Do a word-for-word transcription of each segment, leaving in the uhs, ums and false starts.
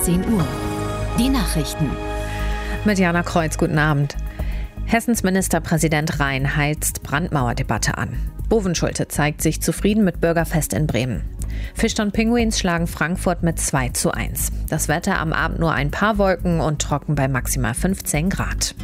achtzehn Uhr. Die Nachrichten. Mit Jana Kreuz, guten Abend. Hessens Ministerpräsident Rhein heizt Brandmauerdebatte an. Bovenschulte zeigt sich zufrieden mit Bürgerfest in Bremen. Fischtown Penguins schlagen Frankfurt mit zwei zu eins. Das Wetter am Abend nur ein paar Wolken und trocken bei maximal fünfzehn Grad.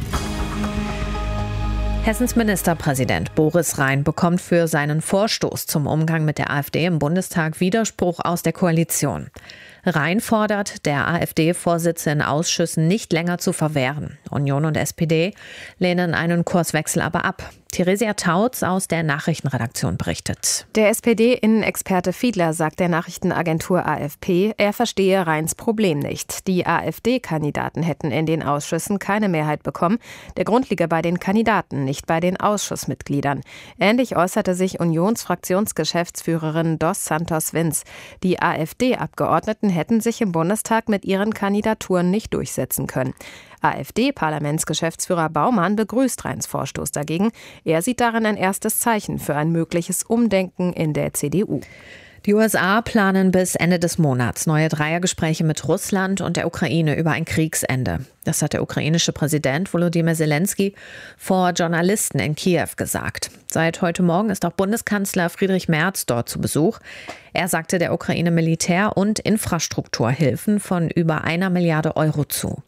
Hessens Ministerpräsident Boris Rhein bekommt für seinen Vorstoß zum Umgang mit der AfD im Bundestag Widerspruch aus der Koalition. Rhein fordert, der AfD-Vorsitze in Ausschüssen nicht länger zu verwehren. Union und S P D lehnen einen Kurswechsel aber ab. Theresia Tautz aus der Nachrichtenredaktion berichtet. Der S P D-Innenexperte Fiedler sagt der Nachrichtenagentur A F P, er verstehe Rheins Problem nicht. Die AfD-Kandidaten hätten in den Ausschüssen keine Mehrheit bekommen. Der Grund liege bei den Kandidaten, nicht bei den Ausschussmitgliedern. Ähnlich äußerte sich Unionsfraktionsgeschäftsführerin Dos Santos Vince. Die AfD-Abgeordneten hätten sich im Bundestag mit ihren Kandidaturen nicht durchsetzen können. AfD-Parlamentsgeschäftsführer Baumann begrüßt Rheins Vorstoß dagegen. Er sieht darin ein erstes Zeichen für ein mögliches Umdenken in der C D U. Die U S A planen bis Ende des Monats neue Dreiergespräche mit Russland und der Ukraine über ein Kriegsende. Das hat der ukrainische Präsident Volodymyr Zelensky vor Journalisten in Kiew gesagt. Seit heute Morgen ist auch Bundeskanzler Friedrich Merz dort zu Besuch. Er sagte der Ukraine Militär- und Infrastrukturhilfen von über einer Milliarde Euro zu.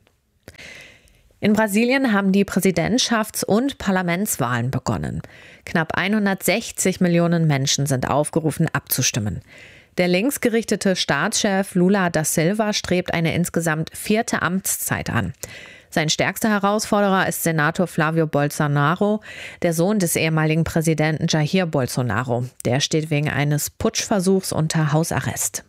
In Brasilien haben die Präsidentschafts- und Parlamentswahlen begonnen. Knapp hundertsechzig Millionen Menschen sind aufgerufen, abzustimmen. Der linksgerichtete Staatschef Lula da Silva strebt eine insgesamt vierte Amtszeit an. Sein stärkster Herausforderer ist Senator Flávio Bolsonaro, der Sohn des ehemaligen Präsidenten Jair Bolsonaro. Der steht wegen eines Putschversuchs unter Hausarrest.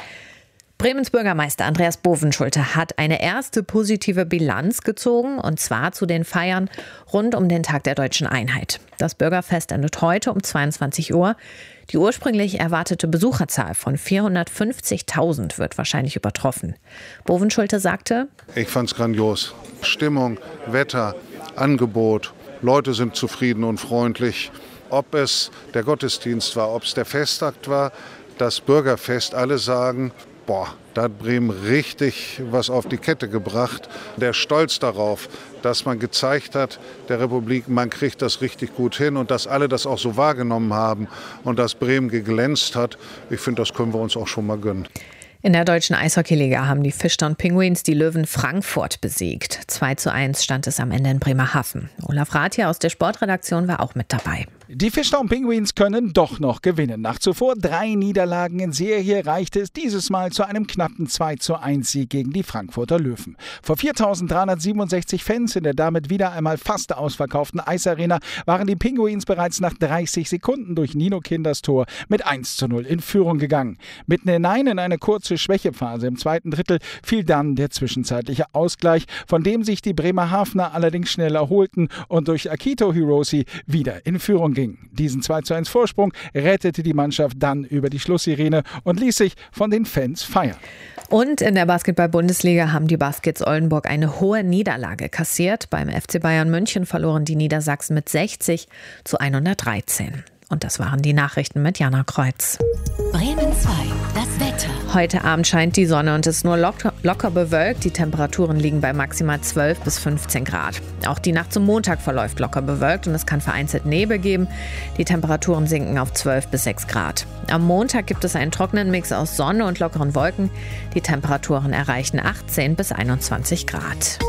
Bremens Bürgermeister Andreas Bovenschulte hat eine erste positive Bilanz gezogen, und zwar zu den Feiern rund um den Tag der Deutschen Einheit. Das Bürgerfest endet heute um zweiundzwanzig Uhr. Die ursprünglich erwartete Besucherzahl von vierhundertfünfzigtausend wird wahrscheinlich übertroffen. Bovenschulte sagte: Ich fand's grandios. Stimmung, Wetter, Angebot. Leute sind zufrieden und freundlich. Ob es der Gottesdienst war, ob es der Festakt war, das Bürgerfest, alle sagen: Boah, da hat Bremen richtig was auf die Kette gebracht. Der Stolz darauf, dass man gezeigt hat, der Republik, man kriegt das richtig gut hin und dass alle das auch so wahrgenommen haben und dass Bremen geglänzt hat. Ich finde, das können wir uns auch schon mal gönnen. In der deutschen Eishockeyliga haben die Fischtown Penguins die Löwen Frankfurt besiegt. zwei zu eins stand es am Ende in Bremerhaven. Olaf Rathje aus der Sportredaktion war auch mit dabei. Die Fischtown Penguins können doch noch gewinnen. Nach zuvor drei Niederlagen in Serie reichte es dieses Mal zu einem knappen zwei zu eins Sieg gegen die Frankfurter Löwen. Vor viertausenddreihundertsiebenundsechzig Fans in der damit wieder einmal fast ausverkauften Eisarena waren die Penguins bereits nach dreißig Sekunden durch Nino Kinders Tor mit eins zu null in Führung gegangen. Mitten hinein in eine kurze Schwächephase im zweiten Drittel fiel dann der zwischenzeitliche Ausgleich, von dem sich die Bremerhavener allerdings schnell erholten und durch Akito Hirose wieder in Führung ging. Diesen zwei zu eins Vorsprung rettete die Mannschaft dann über die Schlusssirene und ließ sich von den Fans feiern. Und in der Basketball-Bundesliga haben die Baskets Oldenburg eine hohe Niederlage kassiert. Beim F C Bayern München verloren die Niedersachsen mit sechzig zu hundertdreizehn. Und das waren die Nachrichten mit Jana Kreuz. Bremen zwei, das Wetter. Heute Abend scheint die Sonne und es ist nur locker, locker bewölkt. Die Temperaturen liegen bei maximal zwölf bis fünfzehn Grad. Auch die Nacht zum Montag verläuft locker bewölkt und es kann vereinzelt Nebel geben. Die Temperaturen sinken auf zwölf bis sechs Grad. Am Montag gibt es einen trockenen Mix aus Sonne und lockeren Wolken. Die Temperaturen erreichen achtzehn bis einundzwanzig Grad.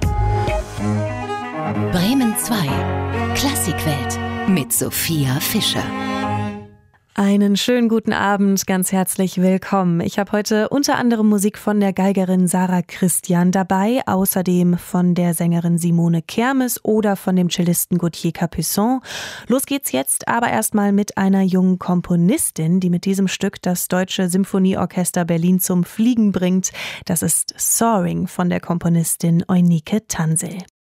Bremen zwei, Klassikwelt mit Sophia Fischer. Einen schönen guten Abend, ganz herzlich willkommen. Ich habe heute unter anderem Musik von der Geigerin Sarah Christian dabei, außerdem von der Sängerin Simone Kermes oder von dem Cellisten Gauthier Capuçon. Los geht's jetzt aber erstmal mit einer jungen Komponistin, die mit diesem Stück das Deutsche Symphonieorchester Berlin zum Fliegen bringt. Das ist Soaring von der Komponistin Eunike Tansel.